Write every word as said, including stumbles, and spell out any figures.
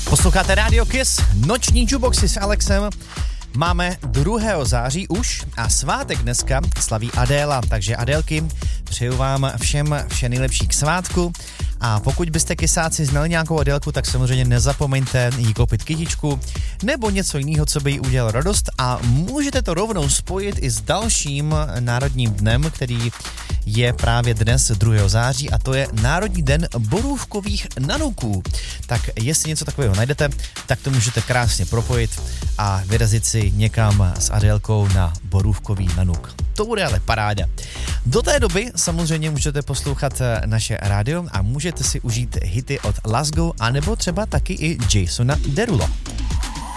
Posloucháte Radio Kiss, noční jukeboxy s Alexem. Máme druhého září už a svátek dneska slaví Adéla, takže Adélky, přeju vám všem vše nejlepší k svátku. A pokud byste kysáci znali nějakou Adélku, tak samozřejmě nezapomeňte jí koupit kytičku nebo něco jiného, co by jí udělalo radost, a můžete to rovnou spojit i s dalším národním dnem, který je právě dnes druhého září, a to je Národní den borůvkových nanuků. Tak jestli něco takového najdete, tak to můžete krásně propojit a vyrazit si někam s Adélkou na borůvkový nanuk. To bude ale paráda. Do té doby samozřejmě můžete poslouchat naše rádio a můžete si užít hity od Lasgo anebo třeba taky i Jasona Derulo.